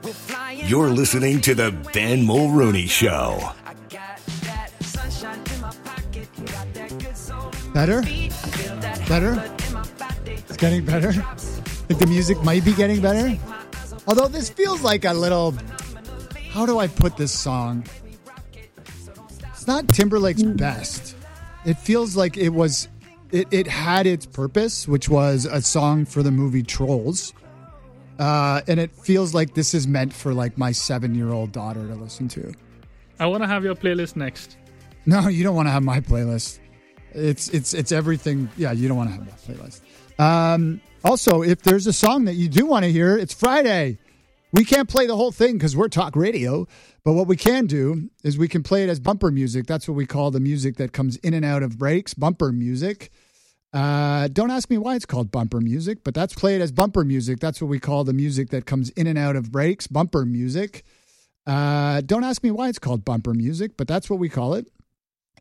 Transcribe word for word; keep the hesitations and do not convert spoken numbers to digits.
You're listening to The Ben Mulrooney Show. Better? Better? It's getting better? I think the music might be getting better. Although this feels like a little... How do I put this song? It's not Timberlake's best. It feels like it was... It, it had its purpose, which was a song for the movie Trolls. Uh, and it feels like this is meant for like my seven-year-old daughter to listen to. I want to have your playlist next. No, you don't want to have my playlist. It's it's it's everything. Yeah, you don't want to have that playlist. Um, also, if there's a song that you do want to hear, it's Friday. We can't play the whole thing because we're talk radio. But what we can do is we can play it as bumper music. That's what we call the music that comes in and out of breaks, bumper music. Uh, don't ask me why it's called bumper music, but that's played as bumper music. That's what we call the music that comes in and out of breaks, bumper music. Uh, don't ask me why it's called bumper music, but that's what we call it.